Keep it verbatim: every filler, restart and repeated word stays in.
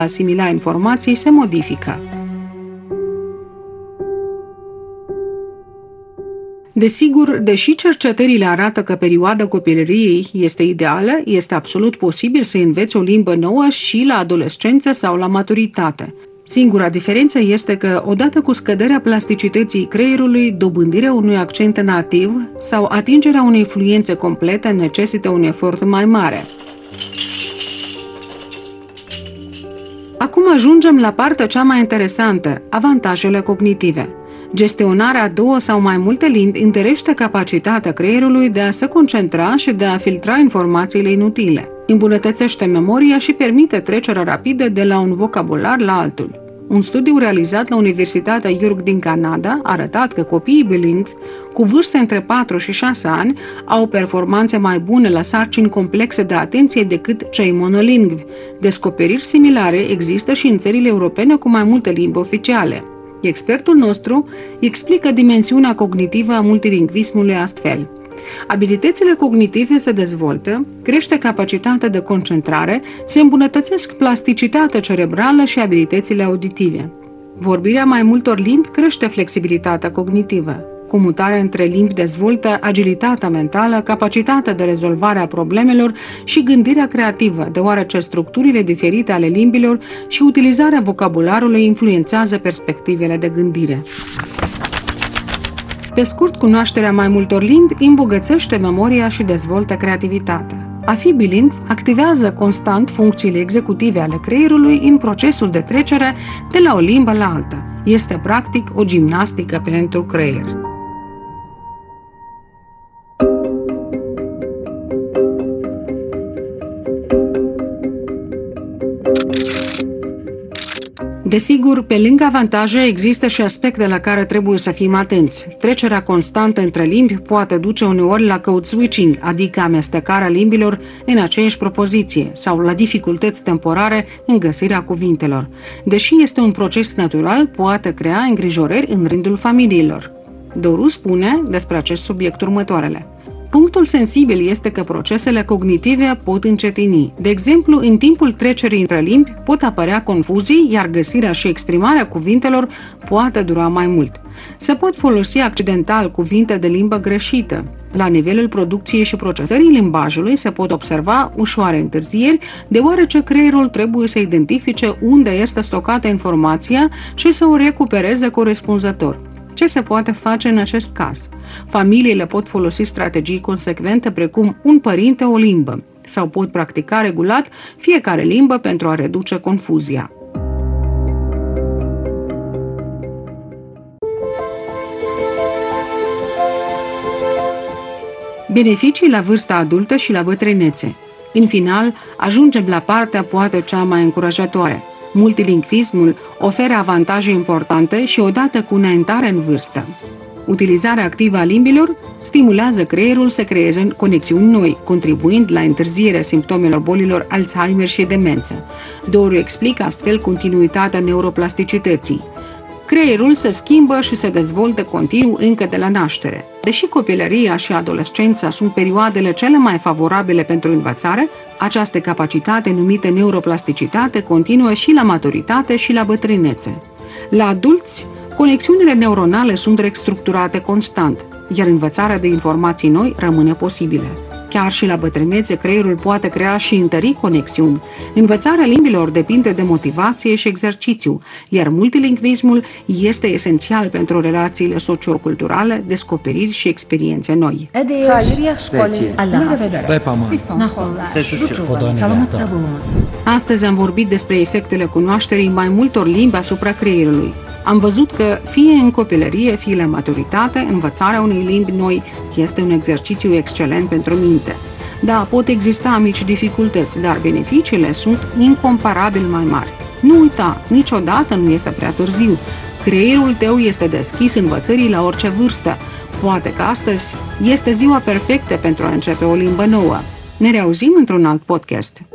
asimila informații se modifică. Desigur, deși cercetările arată că perioada copilăriei este ideală, este absolut posibil să înveți o limbă nouă și la adolescență sau la maturitate. Singura diferență este că, odată cu scăderea plasticității creierului, dobândirea unui accent nativ sau atingerea unei fluențe complete necesită un efort mai mare. Acum ajungem la partea cea mai interesantă, avantajele cognitive. Gestionarea a două sau mai multe limbi întărește capacitatea creierului de a se concentra și de a filtra informațiile inutile. Îmbunătățește memoria și permite trecerea rapidă de la un vocabular la altul. Un studiu realizat la Universitatea York din Canada a arătat că copiii bilingvi cu vârste între patru și șase ani au performanțe mai bune la sarcini complexe de atenție decât cei monolingvi. Descoperiri similare există și în țările europene cu mai multe limbi oficiale. Expertul nostru explică dimensiunea cognitivă a multilingvismului astfel. Abilitățile cognitive se dezvoltă, crește capacitatea de concentrare, se îmbunătățesc plasticitatea cerebrală și abilitățile auditive. Vorbirea mai multor limbi crește flexibilitatea cognitivă. Comutarea între limbi dezvoltă agilitatea mentală, capacitatea de rezolvare a problemelor și gândirea creativă, deoarece structurile diferite ale limbilor și utilizarea vocabularului influențează perspectivele de gândire. Pe scurt, cunoașterea mai multor limbi îmbogățește memoria și dezvoltă creativitatea. A fi bilingv activează constant funcțiile executive ale creierului în procesul de trecere de la o limbă la alta. Este practic o gimnastică pentru creier. Desigur, pe lângă avantaje, există și aspecte la care trebuie să fim atenți. Trecerea constantă între limbi poate duce uneori la code switching, adică amestecarea limbilor în aceeași propoziție, sau la dificultăți temporare în găsirea cuvintelor. Deși este un proces natural, poate crea îngrijorări în rândul familiilor. Doru spune despre acest subiect următoarele. Punctul sensibil este că procesele cognitive pot încetini. De exemplu, în timpul trecerii între limbi pot apărea confuzii, iar găsirea și exprimarea cuvintelor poate dura mai mult. Se pot folosi accidental cuvinte de limbă greșită. La nivelul producției și procesării limbajului se pot observa ușoare întârzieri, deoarece creierul trebuie să identifice unde este stocată informația și să o recupereze corespunzător. Ce se poate face în acest caz? Familiile pot folosi strategii consecvente precum un părinte o limbă sau pot practica regulat fiecare limbă pentru a reduce confuzia. Beneficii la vârsta adultă și la bătrânețe. În final, ajungem la partea poate cea mai încurajatoare. Multilingvismul oferă avantaje importante și odată cu înaintarea în vârstă. Utilizarea activă a limbilor stimulează creierul să creeze conexiuni noi, contribuind la întârzierea simptomelor bolilor Alzheimer și demență. Doru explică astfel continuitatea neuroplasticității. Creierul se schimbă și se dezvoltă continuu încă de la naștere. Deși copilăria și adolescența sunt perioadele cele mai favorabile pentru învățare, această capacitate numită neuroplasticitate continuă și la maturitate și la bătrânețe. La adulți, conexiunile neuronale sunt restructurate constant, iar învățarea de informații noi rămâne posibilă. Chiar și la bătrânețe, creierul poate crea și întări conexiuni. Învățarea limbilor depinde de motivație și exercițiu, iar multilingvismul este esențial pentru relațiile socioculturale, descoperiri și experiențe noi. Astăzi am vorbit despre efectele cunoașterii mai multor limbi asupra creierului. Am văzut că, fie în copilărie, fie la maturitate, învățarea unei limbi noi este un exercițiu excelent pentru minte. Da, pot exista mici dificultăți, dar beneficiile sunt incomparabil mai mari. Nu uita, niciodată nu este prea târziu. Creierul tău este deschis învățării la orice vârstă. Poate că astăzi este ziua perfectă pentru a începe o limbă nouă. Ne reauzim într-un alt podcast.